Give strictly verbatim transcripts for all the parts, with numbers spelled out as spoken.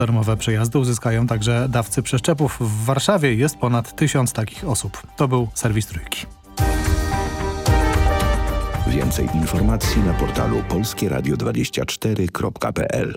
Darmowe przejazdy uzyskają także dawcy przeszczepów. W Warszawie jest ponad tysiąc takich osób. To był serwis Trójki. Więcej informacji na portalu polskie radio dwadzieścia cztery kropka p l.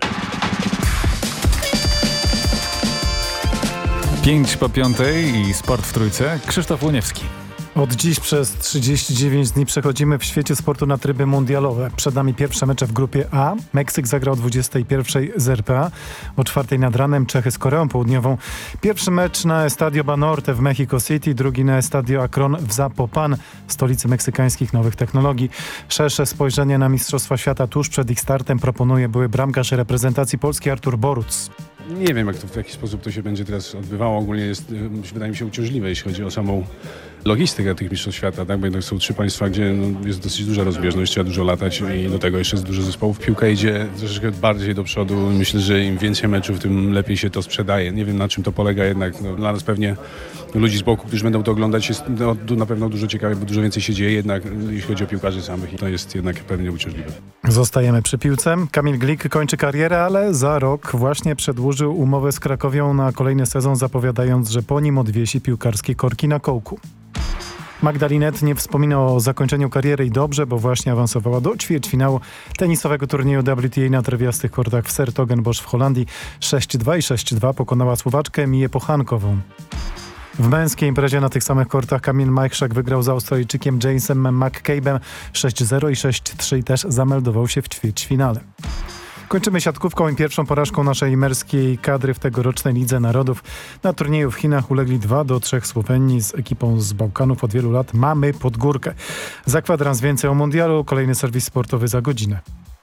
Pięć po piątej i sport w Trójce. Krzysztof Łoniewski. Od dziś przez trzydzieści dziewięć dni przechodzimy w świecie sportu na tryby mundialowe. Przed nami pierwsze mecze w grupie A. Meksyk zagra o dwudziestej pierwszej z R P A. O czwartej nad ranem Czechy z Koreą Południową. Pierwszy mecz na Estadio Banorte w Mexico City, drugi na Estadio Akron w Zapopan, stolicy meksykańskich nowych technologii. Szersze spojrzenie na Mistrzostwa Świata tuż przed ich startem proponuje były bramkarz reprezentacji Polski Artur Boruc. Nie wiem, jak to w jaki sposób to się będzie teraz odbywało. Ogólnie jest, wydaje mi się, uciążliwe, jeśli chodzi o samą logistykę tych mistrzostw świata, tak? Bo jednak są trzy państwa, gdzie no, jest dosyć duża rozbieżność, trzeba dużo latać i do tego jeszcze jest dużo zespołów. Piłka idzie troszeczkę bardziej do przodu. Myślę, że im więcej meczów, tym lepiej się to sprzedaje. Nie wiem, na czym to polega jednak. No, dla nas pewnie ludzi z boku, którzy będą to oglądać, jest no, na pewno dużo ciekawie, bo dużo więcej się dzieje jednak, jeśli chodzi o piłkarzy samych. I to jest jednak pewnie uciążliwe. Zostajemy przy piłce. Kamil Glik kończy karierę, ale za rok właśnie przedłużył umowę z Krakowią na kolejny sezon, zapowiadając, że po nim odwiesi piłkarskie korki na kołku. Magda Linette nie wspomina o zakończeniu kariery i dobrze, bo właśnie awansowała do ćwierćfinału tenisowego turnieju W T A na trawiastych kortach w 's-Hertogenbosch w Holandii. sześć dwa i sześć dwa pokonała Słowaczkę Miję Pochankową. W męskiej imprezie na tych samych kortach Kamil Majchrzak wygrał z Australijczykiem Jamesem McCabe'em sześć zero i sześć trzy i też zameldował się w ćwierćfinale. Kończymy siatkówką i pierwszą porażką naszej męskiej kadry w tegorocznej Lidze Narodów. Na turnieju w Chinach ulegli dwa do trzech Słowenii. Z ekipą z Bałkanów od wielu lat mamy pod górkę. Za kwadrans więcej o mundialu, kolejny serwis sportowy za godzinę.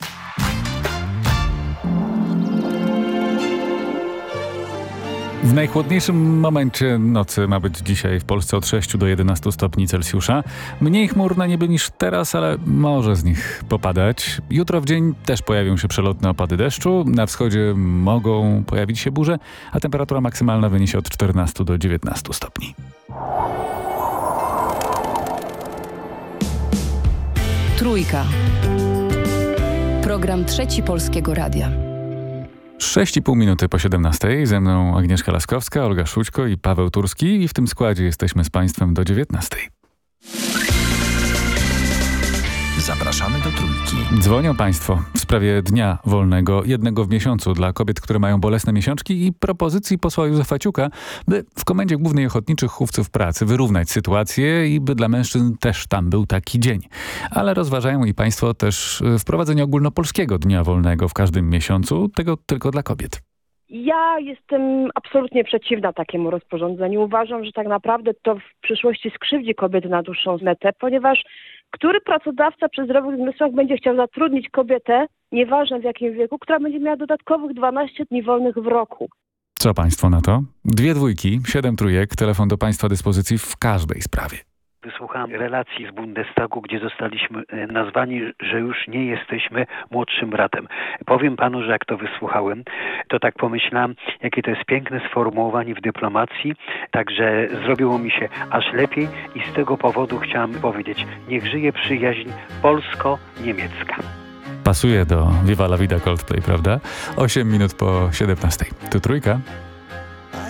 W najchłodniejszym momencie nocy ma być dzisiaj w Polsce od sześciu do jedenastu stopni Celsjusza. Mniej chmur na niebie niż teraz, ale może z nich popadać. Jutro w dzień też pojawią się przelotne opady deszczu. Na wschodzie mogą pojawić się burze, a temperatura maksymalna wyniesie od czternastu do dziewiętnastu stopni. Trójka. Program Trzeci Polskiego Radia. sześć i pół minuty po siedemnastej. Ze mną Agnieszka Laskowska, Olga Szućko i Paweł Turski i w tym składzie jesteśmy z Państwem do dziewiętnastej. Zapraszamy do Trójki. Dzwonią Państwo w sprawie dnia wolnego, jednego w miesiącu dla kobiet, które mają bolesne miesiączki i propozycji posła Józefa Ciuka, by w Komendzie Głównej Ochotniczych Chówców Pracy wyrównać sytuację i by dla mężczyzn też tam był taki dzień. Ale rozważają i Państwo też wprowadzenie ogólnopolskiego dnia wolnego w każdym miesiącu, tego tylko dla kobiet. Ja jestem absolutnie przeciwna takiemu rozporządzeniu. Uważam, że tak naprawdę to w przyszłości skrzywdzi kobiety na dłuższą metę, ponieważ który pracodawca przy zdrowych zmysłach będzie chciał zatrudnić kobietę, nieważne w jakim wieku, która będzie miała dodatkowych dwanaście dni wolnych w roku. Co Państwo na to? Dwie dwójki, siedem trójek, telefon do Państwa dyspozycji w każdej sprawie. Wysłuchałem relacji z Bundestagu, gdzie zostaliśmy nazwani, że już nie jesteśmy młodszym bratem. Powiem panu, że jak to wysłuchałem, to tak pomyślałem, jakie to jest piękne sformułowanie w dyplomacji, także zrobiło mi się aż lepiej i z tego powodu chciałem powiedzieć, niech żyje przyjaźń polsko-niemiecka. Pasuje do Viva la Vida Coldplay, prawda? osiem minut po siedemnastej. Tu Trójka.